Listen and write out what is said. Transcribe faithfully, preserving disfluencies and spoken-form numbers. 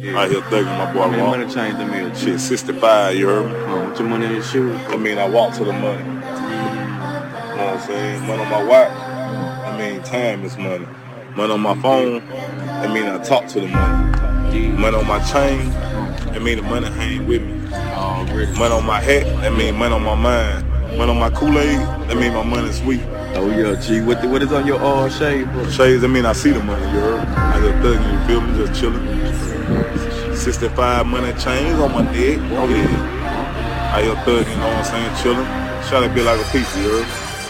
Yeah. Out here thugging my boy. How many money change the meal? Shit, sixty-five, you heard me? Oh, with your money in your shoes? I mean, I walk to the money. You know what I'm saying? Money on my watch. I mean, time is money. Money on my phone. I mean, I talk to the money. Money on my chain. I mean, the money hang with me. Money on my hat. I mean, money on my mind. Money on my Kool-Aid. I mean, my money sweet. Oh yeah, G. What the, what is on your uh, shade, bro? Shades, I mean, I see the money, you heard? I just thugging, you feel me? Just chilling. sixty-five money chains on my neck. Oh yeah. I just thugging, you know what I'm saying? Chilling. Try to be like a piece, you heard?